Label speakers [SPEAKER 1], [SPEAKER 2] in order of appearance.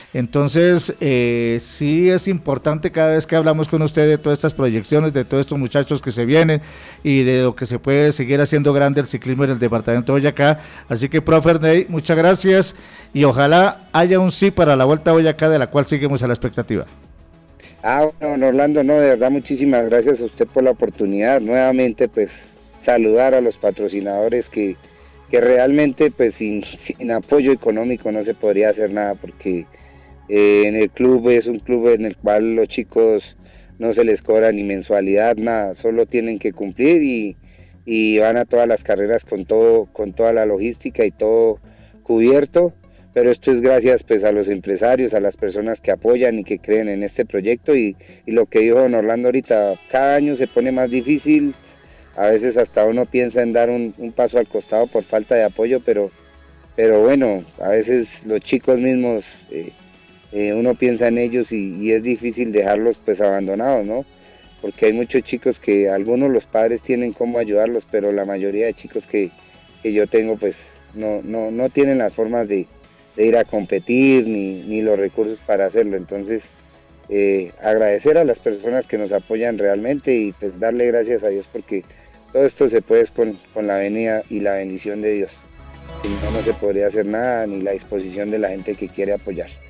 [SPEAKER 1] Entonces, sí es importante cada vez que hablamos con usted de todas estas proyecciones, de todos estos muchachos que se vienen y de lo que se puede seguir haciendo grande el ciclismo en el departamento de Boyacá. Así que, profe Erney, muchas gracias y ojalá haya un sí para la Vuelta a Boyacá, de la cual seguimos a la expectativa.
[SPEAKER 2] Bueno, Orlando, no, de verdad muchísimas gracias a usted por la oportunidad. Nuevamente, pues saludar a los patrocinadores que realmente pues sin apoyo económico no se podría hacer nada porque en el club es un club en el cual los chicos no se les cobra ni mensualidad, nada, solo tienen que cumplir y van a todas las carreras con todo, con toda la logística y todo cubierto, pero esto es gracias pues a los empresarios, a las personas que apoyan y que creen en este proyecto y lo que dijo don Orlando ahorita, cada año se pone más difícil, a veces hasta uno piensa en dar un paso al costado por falta de apoyo, pero bueno, a veces los chicos mismos uno piensa en ellos y es difícil dejarlos pues abandonados, ¿no? Porque hay muchos chicos que algunos los padres tienen cómo ayudarlos, pero la mayoría de chicos que yo tengo pues no tienen las formas de ir a competir ni los recursos para hacerlo. Entonces, agradecer a las personas que nos apoyan realmente y pues darle gracias a Dios porque todo esto se puede con la venida y la bendición de Dios. Si no, no se podría hacer nada ni la disposición de la gente que quiere apoyar.